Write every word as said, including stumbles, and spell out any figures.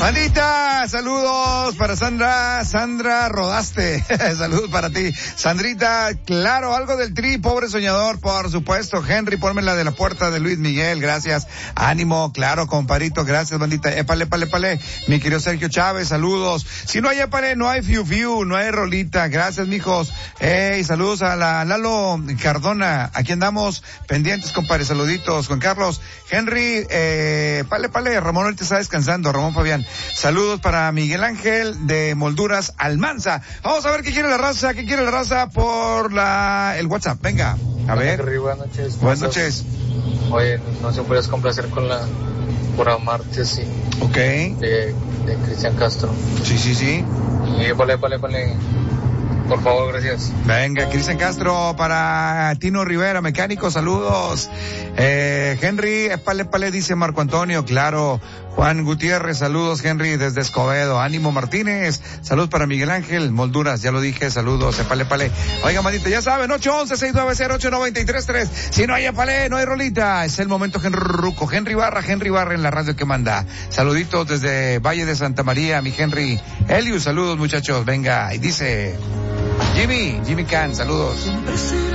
Bandita, saludos para Sandra, Sandra Rodaste, saludos para ti. Sandrita, claro, algo del Tri, pobre soñador, por supuesto. Henry, pónmela de la puerta de Luis Miguel, gracias. Ánimo, claro, comparito, gracias, bandita. Épale, épale, épale. Mi querido Sergio Chávez, saludos. Si no hay épale, no hay fiu fiu, no hay rolita, gracias, mijos. Hey, saludos a la Lalo Cardona, aquí andamos pendientes, compadre, saluditos. Juan Carlos, Henry, eh, pale, pale, Ramón ahorita está descansando, Ramón Fabián. Saludos para Miguel Ángel de Molduras Almanza. Vamos a ver qué quiere la raza, qué quiere la raza por la el WhatsApp. Venga, a ver. Henry, buenas noches. Buenas noches. Oye, no se puedes complacer con la por amarte, sí. Ok. De, de Cristian Castro. Sí, sí, sí. Y vale, vale, vale. Por favor, gracias. Venga, Cristian Castro para Tino Rivera, mecánico, saludos. Eh, Henry, épale, épale, dice Marco Antonio, claro. Juan Gutiérrez, saludos, Henry, desde Escobedo. Ánimo Martínez, saludos para Miguel Ángel Molduras, ya lo dije, saludos, épale, épale. Oiga, manita, ya saben, ocho once, seis nueve cero, ocho nueve tres tres. Si no hay épale, no hay rolita. Es el momento, Henry Ruco. Henry Barra, Henry Barra en la radio que manda. Saluditos desde Valle de Santa María, mi Henry. Elius, saludos, muchachos, venga. Y dice Jimmy, Jimmy Can, saludos.